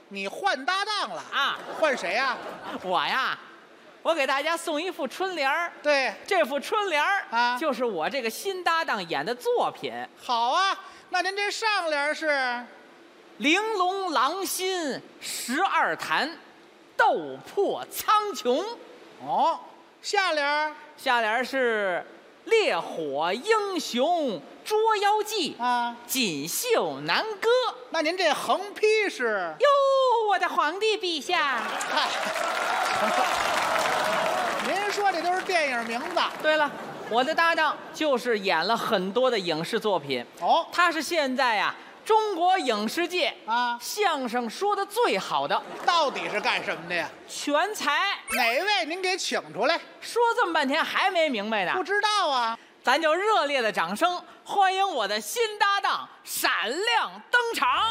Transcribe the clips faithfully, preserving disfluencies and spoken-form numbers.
你换搭档了啊？ 换谁呀？ 我呀，我给大家送一副春联儿。 对， 这副春联儿啊， 就是我这个新搭档演的作品。 好啊，那您这上联是 “玲珑狼心十二弹，斗破苍穹”。 哦，下联下联是“烈火英雄捉妖记” 啊， 锦绣南歌。 那您这横批是？ 哟，我的皇帝陛下！ 嗨，您说这都是电影名字。 对了，我的搭档就是演了很多的影视作品。 哦， 他是现在呀、啊、中国影视界啊相声说的最好的， 到底是干什么的呀？ 全才。 哪位您给请出来？ 说这么半天还没明白呢？ 不知道啊。 咱就热烈的掌声欢迎我的新搭档闪亮登场。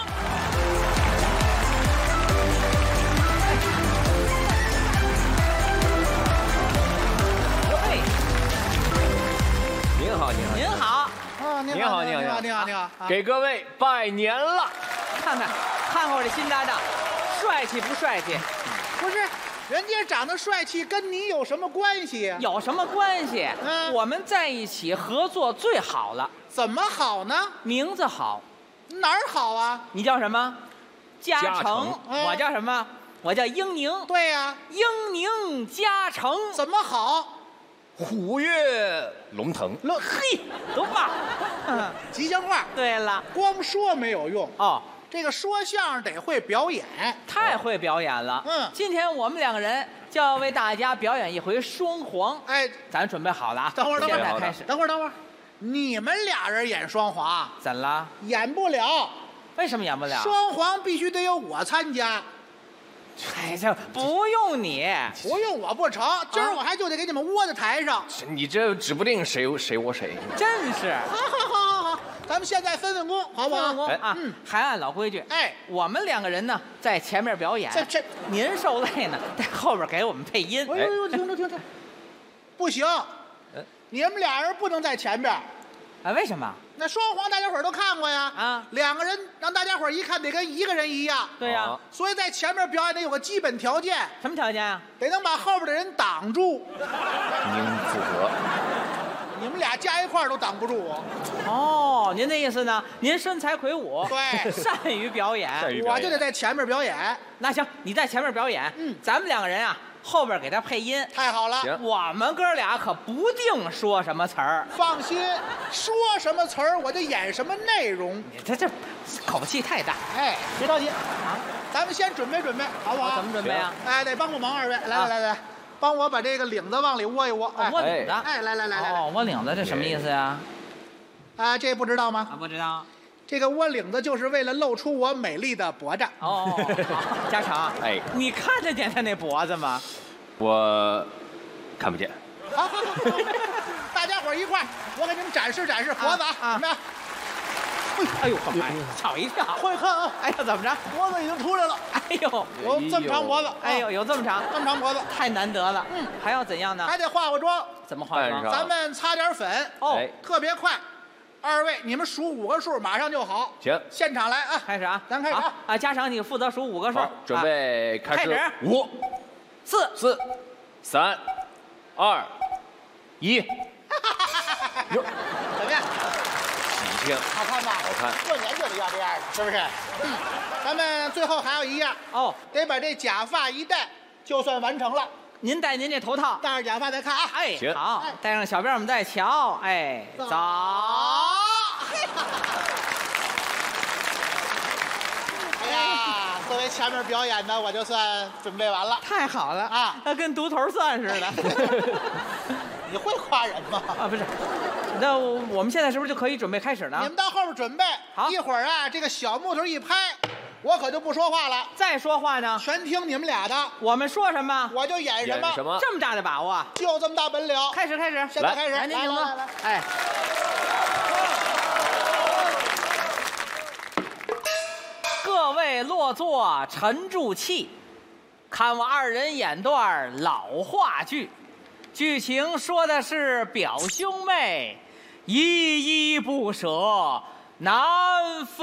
您好，您好， 您好， 啊，您好，您好，您好，您好， 给各位拜年了。 看看，看看我这新搭档，帅气不帅气？ 不是，人家长得帅气，跟你有什么关系呀？ 有什么关系？ 嗯， 我们在一起合作最好了。 怎么好呢？ 名字好。 哪儿好啊？ 你叫什么？嘉诚。 嘉诚我叫什么？我叫英宁。 对呀、啊， 英宁嘉诚。 怎么好？ 虎跃龙腾。 龙嘿，多棒！ 吉祥话。 对了， 光说没有用哦。 这个说相声得会表演， 太会表演了。 嗯， 今天我们两个人就要为大家表演一回双簧。 哎， 咱准备好了啊！ 等会儿，等会儿， 现在开始。 等会儿，等会儿，你们俩人演双簧， 怎了？ 演不了。 为什么演不了？ 双簧必须得有我参加。 哎，这不用你， 不用我不成。今儿我还就得给你们窝在台上。 你这指不定谁谁我谁。 真是。 好好好好好，咱们现在分分工，好不好？ 分分工啊， 嗯， 还按老规矩。 哎， 我们两个人呢在前面表演， 这这您受累呢，在后边给我们配音。 哎呦呦，听着听着，不行，你们俩人不能在前边。 啊，为什么？ 那双簧大家伙都看过呀， 啊， 两个人让大家伙一看得跟一个人一样。 对呀、啊， 所以在前面表演得有个基本条件。 什么条件啊？ 得能把后边的人挡住。 您负责。 你们俩加一块儿都挡不住我。 哦，您的意思呢？您身材魁梧， 对， 善于表演， 我就得在前面表演。 那行，你在前面表演， 嗯， 咱们两个人啊，后边给他配音。 太好了， 我们哥俩可不定说什么词儿。 放心，说什么词儿我就演什么内容。 你这这口气太大。 哎，别着急啊，咱们先准备准备，好不好？ 怎么准备啊？ 哎，得帮帮忙，二位，来来来来，帮我把这个领子往里窝一窝。 哎，窝领子。 哎，来来来来。 哦，窝领子，这什么意思呀？ 啊，这不知道吗？ 啊，不知道。 这个窝领子就是为了露出我美丽的脖子。 哦，好，嘉诚， 哎， 你看得见他那脖子吗？ 我看不见。 好，好，好，大家伙一块儿，我给你们展示展示脖子啊，怎么样？ 哎呦，干嘛呀？吓我一跳！ 快看啊！ 哎呀，怎么着？ 脖子已经出来了。 哎呦， 有这么长脖子。 哎呦，有这么长， 这么长脖子， 太难得了。 嗯， 还要怎样呢？ 还得化化妆。 怎么化妆？ 咱们擦点粉。 哦， 特别快。二位，你们数五个数，马上就好。 行， 现场来啊！ 开始啊！ 咱开始啊！ 啊，家长，你负责数五个数。 准备开始。五、 四、 四、三、二、一。 哟，怎么样？ 喜庆， 好看吧？ 好看。 过年就得要这样的，是不是？嗯。咱们最后还有一样哦， 得把这假发一戴，就算完成了。 您戴您这头套， 戴着假发再看啊！ 哎，好，戴上小辫我们再瞧。哎，走。 哎呀，作为前面表演的，我就算准备完了。 太好了啊， 那跟独头蒜似的。 你会夸人吗？ 啊，不是。那我们现在是不是就可以准备开始了？ 你们到后边准备。 好， 一会儿啊，这个小木头一拍，我可就不说话了。 再说话呢， 全听你们俩的。 我们说什么， 我就演什么。 什么？ 这么大的把握， 就这么大本领。 开始，开始， 现在开始。 来，您请坐。哎。各位落座，沉住气，看我二人演段老话剧。剧情说的是表兄妹依依不舍，难分。